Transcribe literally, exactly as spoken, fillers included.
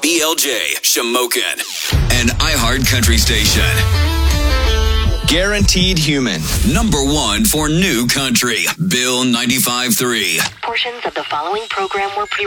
E L J, Shamokin, and iHeart Country Station. Guaranteed Human, number one for new country. Bill ninety-five point three. Portions of the following program were pre